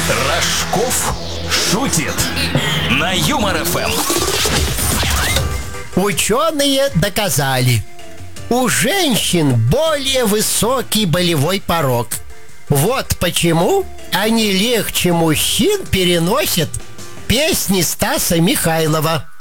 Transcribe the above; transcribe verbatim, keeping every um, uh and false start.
Рожков шутит на Юмор эф эм. Ученые доказали, у женщин более высокий болевой порог. Вот почему они легче мужчин переносят песни Стаса Михайлова.